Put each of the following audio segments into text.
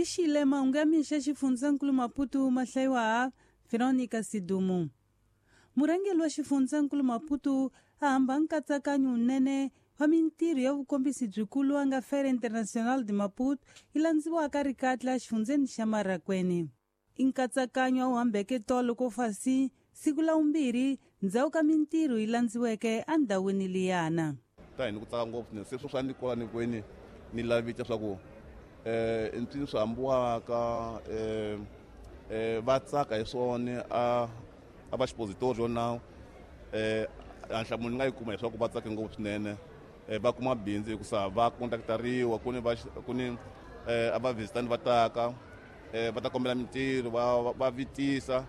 xile maungami xa xifundzankulu Maputo mahlayiwa Veronica Sidumu. Murhangeri wa xifundzankulu Maputo a hamba nkatsakanyo unene wa mintirho ya vukombisi byikulu wa nga Feira International de Maputo yi landziwaka rikatla xifundzeni xa Marakwene. Inkatsakanyo wa hambeke tolo ko fasi siku la vumbirhi ndzhaku ka mintirho yi landziweke andhawini liyana. Ta hi ni ku tsaka ngopfu ni se swa ni kola ni kweni ni lavita swa ku ntini swi hambiwaka va tsaka hi swona a va xipositori now hanhla munhu nga yi kuma leswaku va tsake ngopfu swinene va kuma bindzu hikusa va kontaktariwa kuni a va visitani va taka va ta kombela mintirho va vitisa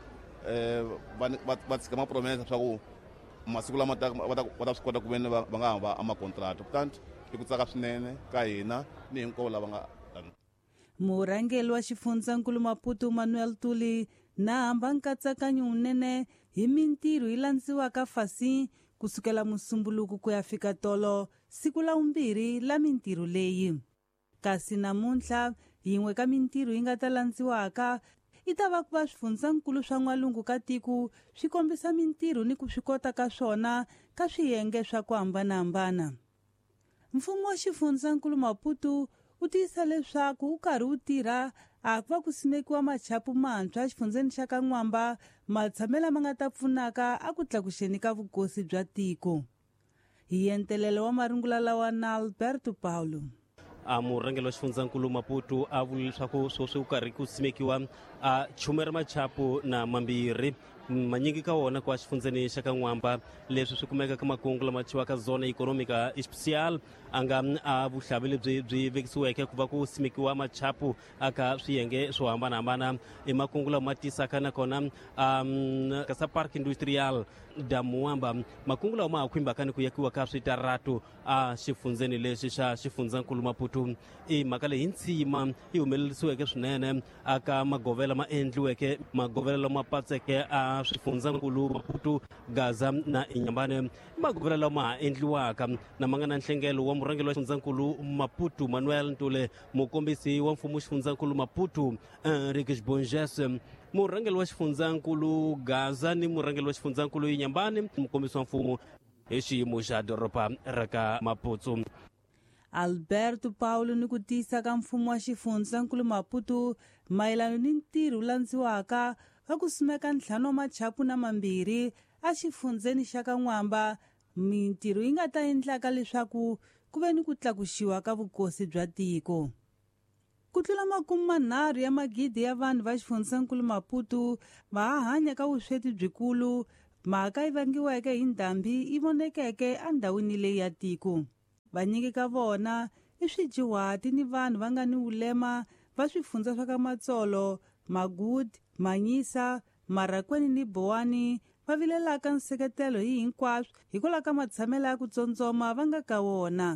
va tshika mapromesa swa ku masiku lama va ta swi kota ku veni va nga hava amakontrata kutani i ku tsaka swinene ka hina ni hinkwavo lava nga murhangeri wa xifundzankulu Maputo Manuel Tuli na hamba nkatsakanyo unene hi mintirho yi landziwaka fasi kusukela musumbuluku ku ya fika tolo siku la vumbirhi la mintirho leyi. Kasi namuntlha yin'we ka mintirho yi nga ta landziwaka i ta va ku va swifundzankulu swa n'walungu ka tiko swi kombisa mintirho ni ku swi kota ka swona ka swiyenge swa ku hambanahambana. Mfumo wa xifundzankulu Maputo u tiyisa leswaku u karhi u tirha a ku va ku simekiwa machapu mantshwa xifundzeni xa ka N'wamba matshamela ma nga ta pfunaka a ku tlakuxeni ka vukosi bya tiko. Hi entelelo wa marungula lawa na Alberto Paulo. Murhangeri wa xifundzankulu Maputo a vula leswaku sweswi ku karhi ku simekiwa a chumera machapu na mambirhi manyingi ka wona kwa xifundzeni xa ka N'wamba leswi swi kumeka ka makungu lama chiwaka zona economica especial anga a vuhlavi lebyi byi vekisiweke ku va ku simekiwa machapu aka swiyenge swo hambanahambana emakungu lama tisaka nakona kasa park industrial da Muamba makungu lawa ma khumbaka ni ku yakiwa ka switaratu a xifundzeni lexi xa xifundzankulu Maputo i mhaka leyi ntsima yi humelelisiweke swinene aka magovela ma endliweke magovela lama patseke a swifundzankulu Maputo Gaza na Inyambane magovela lama endliwaka na mangana nhlengelo wa murhangeri wa xifundzankulu Maputo Manuel Ntule mukombisi wa mfumo xifundzankulu Maputo Henrique Bonges murhangeri wa xifundzankulu Gaza ni murhangeri wa xifundzankulu Inyambane mukombisi wa mfumo hi xiyimo xa doropa ra ka Maputo. Alberto Paulo ni ku tiyisa ka mfumo wa xifundzankulu Maputo mayelana ni ntirho landziwaka va ku simeka ntlhanu wa machapu na mambirhi a xifundzeni xa ka N'wamba mintirho yi nga ta endlaka leswaku ku ve ni ku tlakuxiwa ka vukosi bya tiko. Ku tlula 30 ya magidi ya vanhu va xifundzankulu Maputo va hanya ka vusweti byikulu mhaka yi vangiweke hi ndhambi yi vonekeke andhawini leyi ya tiko. Vanyingi ka vona i swijiwati ni vanhu va nga ni ulema va swifundza swa ka Matsolo, Magudi, Manyisa, Marakwene ni Bowani va vilelaka nseketelo hi hinkwaswo hikwalaho ka matshamelo ya ku tsontsoma va nga ka wona.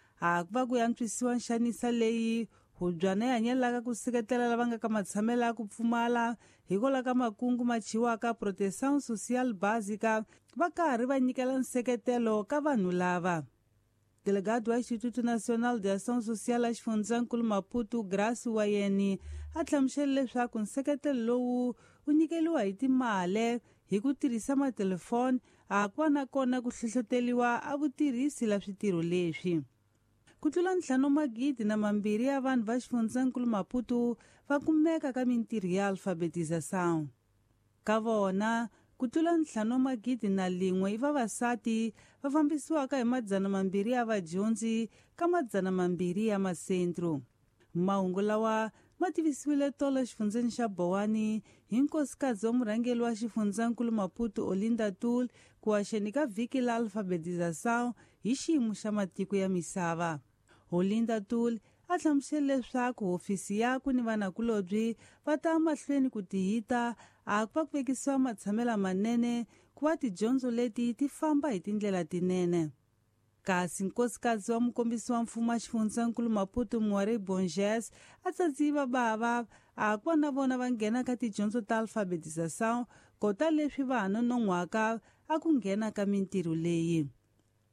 A ku va ku yantswisiwa nxanisa leyi hubyana yi hanyelaka ku seketela lava nga ka matshamelo ya ku pfumala hikwalaho ka makungu ma chiwaka proteção social básica va karhi va nyikela nseketelo ka vanhu lava. Delegado wa Instituto Nacional de Ação Social a xifundzankulu Maputo Grace Wayeni a hlamusele leswaku nseketelo lowu wu nyikeliwa hi timali hi ku tirhisa matelefoni a ku va na kona ku hlohloteliwa a vutirhisi la switirho leswi. Ku tlula 5 magidi na mambirhi ya vanhu va xifundzankulu Maputo va kumeka ka mintirho ya alfabetização. Ka vona ku tlula 5 magidi na 1 i vavasati va fambisiwaka hi 200 ya vadyondzi ka 200 ya masentro. Mahungu lawa ma tivisiwile tolo xifundzeni xa Bowani hi nkosikazi wa murhangeri wa xifundzankulu Maputo Olinda Tuli ku haxeni ka vhiki la alfabetização hi xiyimo xa matiko ya misava. Olinda Tuli a hlamusele leswaku hofisi yakwe ni vanakulobye va ta mahlweni ku tihita a ku va ku vekisiwa matshamelo manene ku va tidyondzo leti ti famba hi tindlela tinene. Kasi nkosikazi wa mukombisi wa mfumo wa xifundzankulu Maputo Henrique Bonges a tsatsiva bava a ku va na vona va nghena ka tidyondzo ta alfabetização kota leswi va ha nonon'waka a ku nghena ka mintirho leyi.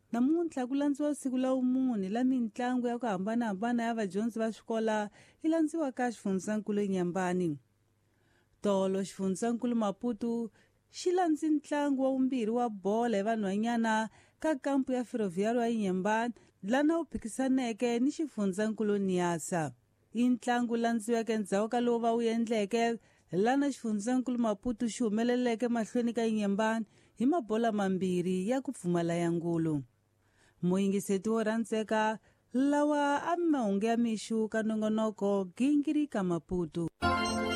namuntlha ku landziwa siku la umune la mitlangu ya ku hambanahambana ya vadyondzi va swikola yi landziwa ka xifundzankulu Nyembani. Tolo xifundzankulu Maputo xi landzi ntlangu wa vumbirhi wa bola hi vanhwanyana ka kampu ya Ferroviário ya Nyembani lana wu phikisaneke ni xifundzankulu Niassa. I ntlangu landziweke ndzhaku ka lowu va wu endleke lana xifundzankulu Maputo xi humeleleke mahlweni ka Nyembani hi mabola mambirhi ya ku pfumala ya ngulu. Muyingiseti wo rhandzeka lawa a mahungu ya mixu ka nongonoko Gingirika Maputo.